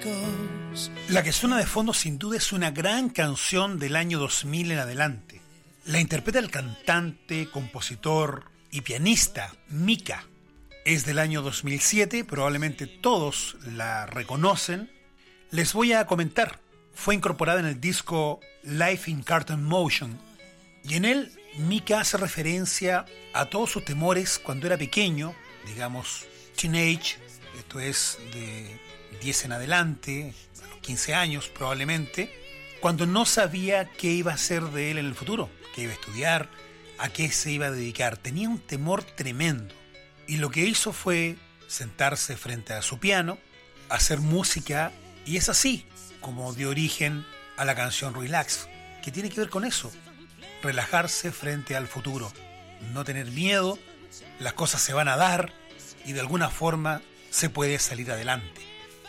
La que suena de fondo sin duda es una gran canción del año 2000 en adelante. La interpreta el cantante, compositor y pianista Mika. Es del año 2007, probablemente todos la reconocen. Les voy a comentar. Fue incorporada en el disco Life in Cartoon Motion y en él Mika hace referencia a todos sus temores cuando era pequeño, digamos teenage, esto es de 10 en adelante, a los 15 años probablemente, cuando no sabía qué iba a hacer de él en el futuro, qué iba a estudiar, a qué se iba a dedicar. Tenía un temor tremendo y lo que hizo fue sentarse frente a su piano, hacer música, y es así como dio origen a la canción Relax, que tiene que ver con eso, relajarse frente al futuro, no tener miedo, las cosas se van a dar y de alguna forma se puede salir adelante.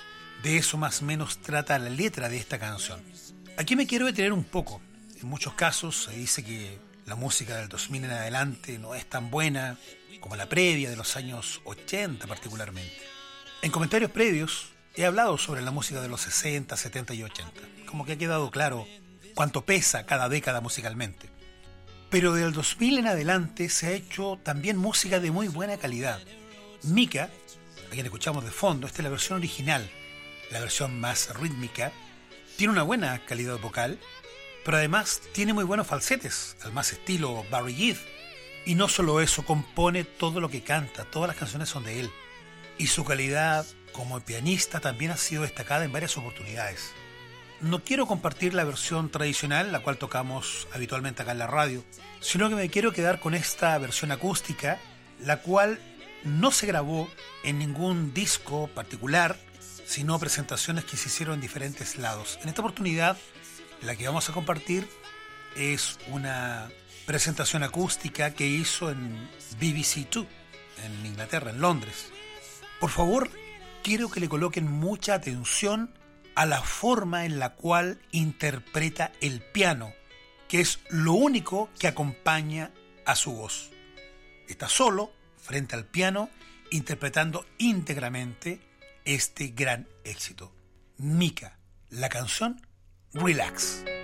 De eso más o menos trata la letra de esta canción. Aquí me quiero detener un poco. En muchos casos se dice que la música del 2000 en adelante no es tan buena como la previa de los años 80 particularmente. En comentarios previos he hablado sobre la música de los 60, 70 y 80. Como que ha quedado claro cuánto pesa cada década musicalmente. Pero del 2000 en adelante se ha hecho también música de muy buena calidad. Mika, a quien escuchamos de fondo, esta es la versión original, la versión más rítmica, tiene una buena calidad vocal, pero además tiene muy buenos falsetes, al más estilo Barry Gibb. Y no solo eso, compone todo lo que canta, todas las canciones son de él. Y su calidad como pianista también ha sido destacada en varias oportunidades. No quiero compartir la versión tradicional, la cual tocamos habitualmente acá en la radio, sino que me quiero quedar con esta versión acústica, la cual no se grabó en ningún disco particular, sino presentaciones que se hicieron en diferentes lados. En esta oportunidad, la que vamos a compartir es una presentación acústica que hizo en BBC Two, en Inglaterra, en Londres. Por favor, quiero que le coloquen mucha atención a la forma en la cual interpreta el piano, que es lo único que acompaña a su voz. Está solo, frente al piano, interpretando íntegramente este gran éxito. Mika, la canción Relax.